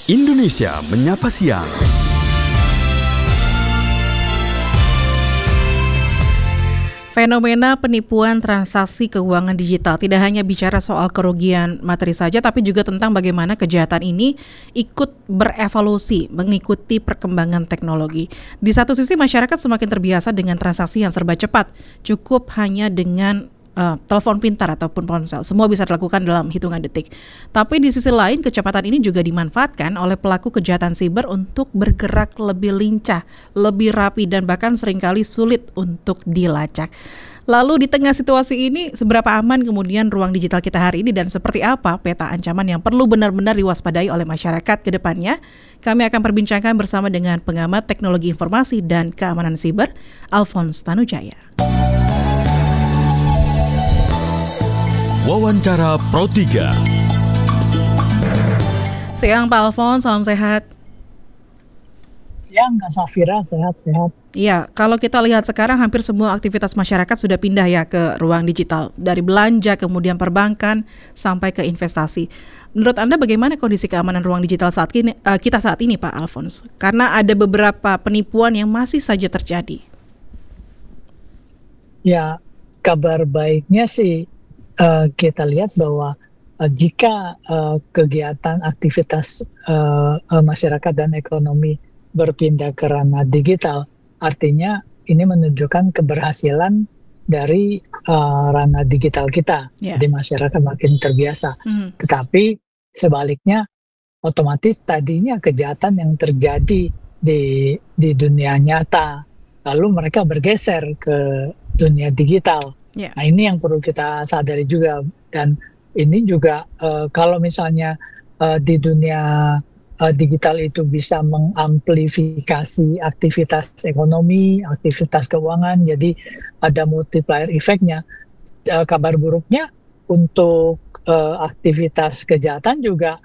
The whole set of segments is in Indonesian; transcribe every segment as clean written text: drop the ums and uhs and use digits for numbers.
Indonesia Menyapa Siang. Fenomena penipuan transaksi keuangan digital tidak hanya bicara soal kerugian materi saja, tapi juga tentang bagaimana kejahatan ini ikut berevolusi mengikuti perkembangan teknologi. Di satu sisi masyarakat semakin terbiasa dengan transaksi yang serba cepat, cukup hanya dengan telepon pintar ataupun ponsel. Semua bisa dilakukan dalam hitungan detik. Tapi di sisi lain, kecepatan ini juga dimanfaatkan oleh pelaku kejahatan siber untuk bergerak lebih lincah, lebih rapi, dan bahkan seringkali sulit untuk dilacak. Lalu di tengah situasi ini, seberapa aman kemudian ruang digital kita hari ini dan seperti apa peta ancaman yang perlu benar-benar diwaspadai oleh masyarakat ke depannya? Kami akan perbincangkan bersama dengan pengamat teknologi informasi dan keamanan siber, Alphonse Tanujaya. Wawancara Pro 3. Siang Pak Alphonse, salam sehat. Siang Kak Safira, sehat-sehat. Iya, kalau kita lihat sekarang hampir semua aktivitas masyarakat sudah pindah ya ke ruang digital. Dari belanja, kemudian perbankan, sampai ke investasi. Menurut Anda bagaimana kondisi keamanan ruang digital kita saat ini Pak Alphonse? Karena ada beberapa penipuan yang masih saja terjadi. Ya, kabar baiknya sih kita lihat bahwa jika kegiatan aktivitas masyarakat dan ekonomi berpindah ke ranah digital, artinya ini menunjukkan keberhasilan dari ranah digital kita. Jadi masyarakat makin terbiasa. Tetapi sebaliknya, otomatis tadinya kejahatan yang terjadi di dunia nyata, lalu mereka bergeser ke dunia digital. Nah ini yang perlu kita sadari juga, dan ini juga kalau misalnya di dunia digital itu bisa mengamplifikasi aktivitas ekonomi, aktivitas keuangan, jadi ada multiplier effect-nya. Kabar buruknya untuk aktivitas kejahatan juga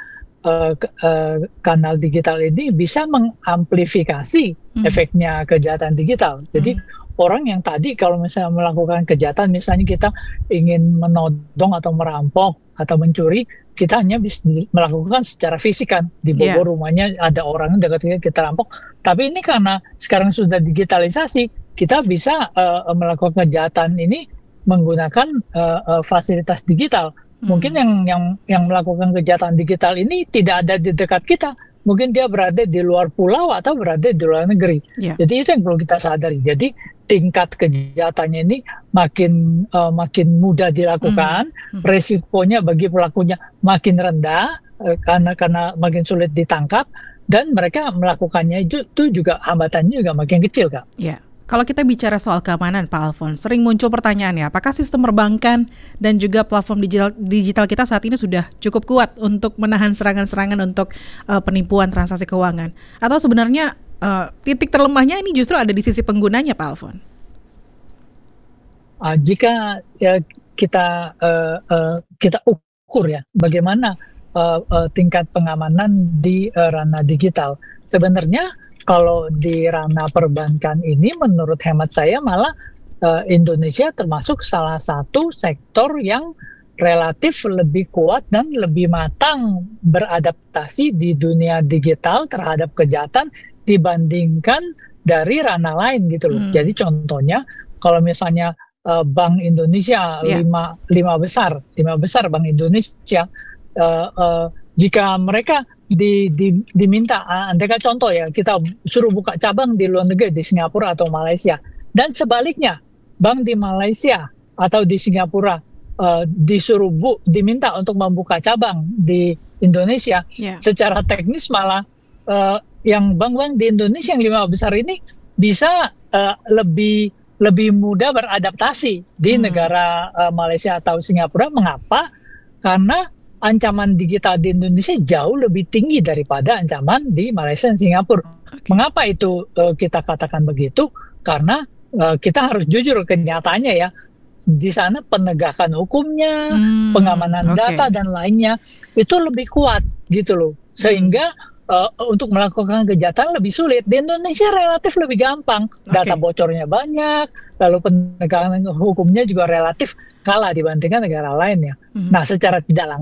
kanal digital ini bisa mengamplifikasi efeknya kejahatan digital. Jadi orang yang tadi kalau misalnya melakukan kejahatan, misalnya kita ingin menodong atau merampok atau mencuri, kita hanya bisa melakukan secara fisik kan, di Bogor rumahnya ada orang dekat kita rampok. Tapi ini karena sekarang sudah digitalisasi, kita bisa melakukan kejahatan ini menggunakan fasilitas digital. Mungkin yang melakukan kejahatan digital ini tidak ada di dekat kita. Mungkin dia berada di luar pulau atau berada di luar negeri. Jadi itu yang perlu kita sadari. Jadi tingkat kejahatannya ini makin mudah dilakukan, resikonya bagi pelakunya makin rendah karena makin sulit ditangkap, dan mereka melakukannya itu juga hambatannya juga makin kecil, Kak. Kalau kita bicara soal keamanan, Pak Alphonse, sering muncul pertanyaannya, apakah sistem perbankan dan juga platform digital kita saat ini sudah cukup kuat untuk menahan serangan-serangan untuk penipuan transaksi keuangan? Atau sebenarnya titik terlemahnya ini justru ada di sisi penggunanya, Pak Alphonse? Jika kita ukur ya, bagaimana tingkat pengamanan di ranah digital, sebenarnya kalau di ranah perbankan ini menurut hemat saya malah Indonesia termasuk salah satu sektor yang relatif lebih kuat dan lebih matang beradaptasi di dunia digital terhadap kejahatan dibandingkan dari ranah lain gitu loh. Jadi contohnya kalau misalnya Bank Indonesia, lima besar Bank Indonesia, jika mereka diminta, andaikan contoh ya, kita suruh buka cabang di luar negeri, di Singapura atau Malaysia, dan sebaliknya bank di Malaysia atau di Singapura diminta untuk membuka cabang di Indonesia, secara teknis malah yang bank-bank di Indonesia yang 5 besar ini bisa lebih mudah beradaptasi di negara Malaysia atau Singapura. Mengapa? Karena ancaman digital di Indonesia jauh lebih tinggi daripada ancaman di Malaysia dan Singapura. Mengapa itu kita katakan begitu? Karena kita harus jujur kenyataannya ya, di sana penegakan hukumnya, pengamanan data dan lainnya itu lebih kuat gitu loh. Sehingga untuk melakukan kejahatan lebih sulit. Di Indonesia relatif lebih gampang, data bocornya banyak, lalu penegakan hukumnya juga relatif kalah dibandingkan negara lainnya. Nah, secara tidak langsung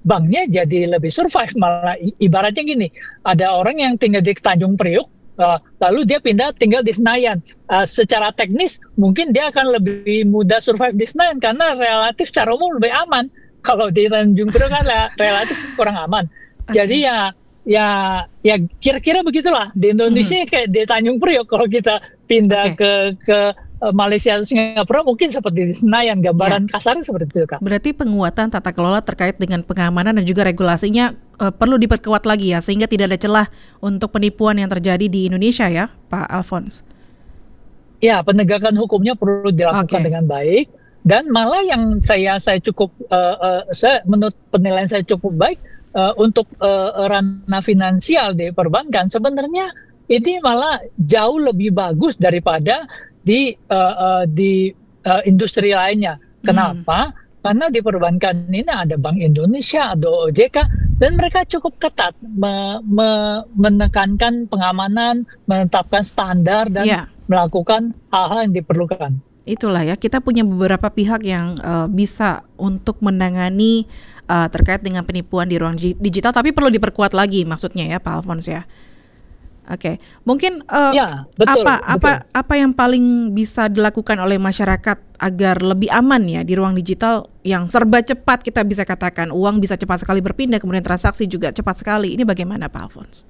banknya jadi lebih survive. Malah ibaratnya gini, ada orang yang tinggal di Tanjung Priuk, lalu dia pindah tinggal di Senayan. Secara teknis mungkin dia akan lebih mudah survive di Senayan karena relatif secara umum lebih aman. Kalau di Tanjung Priok kan relatif kurang aman. Jadi ya kira-kira begitulah di Indonesia kayak di Tanjung Priok. Kalau kita pindah ke Malaysia atau Singapura mungkin seperti di Senayan, gambaran kasarnya seperti itu, Kak. Berarti penguatan tata kelola terkait dengan pengamanan dan juga regulasinya perlu diperkuat lagi ya, sehingga tidak ada celah untuk penipuan yang terjadi di Indonesia ya, Pak Alphonse. Ya, penegakan hukumnya perlu dilakukan dengan baik. Dan malah yang saya cukup, menurut penilaian saya cukup baik untuk ranah finansial di perbankan, sebenarnya ini malah jauh lebih bagus daripada di industri lainnya. Kenapa? Karena di perbankan ini ada Bank Indonesia, ada OJK, dan mereka cukup ketat menekankan pengamanan, menetapkan standar, dan melakukan hal-hal yang diperlukan. Itulah ya, kita punya beberapa pihak yang bisa untuk menangani terkait dengan penipuan di ruang digital, tapi perlu diperkuat lagi maksudnya ya, Pak Alphonse ya. Oke, mungkin betul. Apa yang paling bisa dilakukan oleh masyarakat agar lebih aman ya di ruang digital yang serba cepat, kita bisa katakan uang bisa cepat sekali berpindah, kemudian transaksi juga cepat sekali. Ini bagaimana, Pak Alphonse?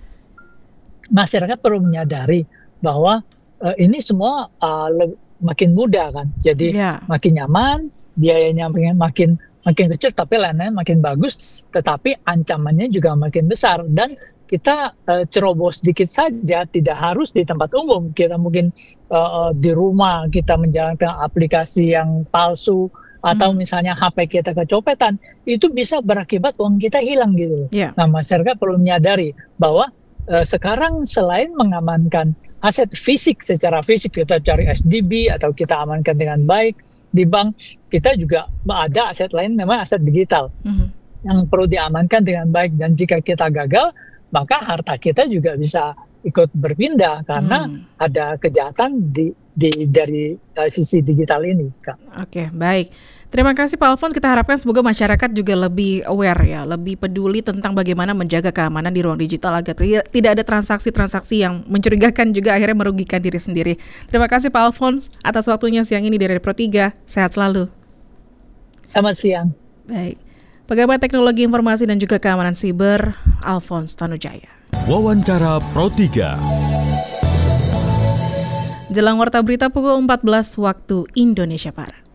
Masyarakat perlu menyadari bahwa ini semua makin mudah kan, jadi makin nyaman, biayanya makin kecil, tapi lainnya makin bagus, tetapi ancamannya juga makin besar. Dan kita cerobos sedikit saja, tidak harus di tempat umum, kita mungkin di rumah kita menjalankan aplikasi yang palsu, atau misalnya HP kita kecopetan, itu bisa berakibat uang kita hilang gitu. Nah, masyarakat perlu menyadari bahwa sekarang selain mengamankan aset fisik, secara fisik kita cari SDB atau kita amankan dengan baik di bank, kita juga ada aset lain namanya aset digital yang perlu diamankan dengan baik. Dan jika kita gagal, maka harta kita juga bisa ikut berpindah karena ada kejahatan dari sisi digital ini, Kak. Oke, baik. Terima kasih Pak Alphonse. Kita harapkan semoga masyarakat juga lebih aware ya, lebih peduli tentang bagaimana menjaga keamanan di ruang digital agar tidak ada transaksi-transaksi yang mencurigakan juga akhirnya merugikan diri sendiri. Terima kasih Pak Alphonse atas waktunya siang ini dari Pro 3. Sehat selalu. Selamat siang. Baik. Pengamat Teknologi Informasi dan juga Keamanan Siber, Alphonse Tanujaya. Wawancara Pro 3. Jelang warta berita pukul 14 waktu Indonesia Barat.